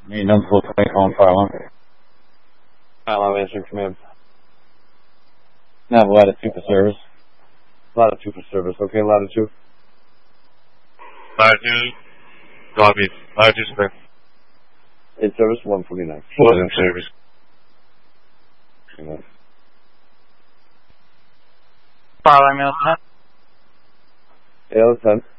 Maintenance will 20 calling fire alarm. Fire alarm answering command. Nav latitude for service. Latitude for service. Okay, latitude. Latitude. Copy. Latitude clear. In service 149. Was in service. Fire alarm, AL 10. AL 10.